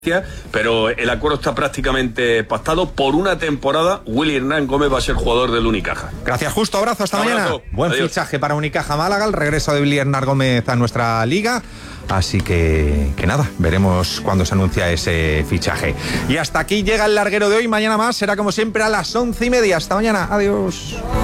Pero el acuerdo está prácticamente pactado. Por una temporada, Willy Hernán Gómez va a ser jugador del Unicaja. Gracias, Justo. Abrazo, hasta mañana. Buen Adiós. fichaje para Unicaja Málaga, el regreso de Willy Hernán Gómez a nuestra liga. Así que nada, veremos cuándo se anuncia ese fichaje. Y hasta aquí llega el larguero de hoy. Mañana más será como siempre a las 11:30. Hasta mañana. Adiós.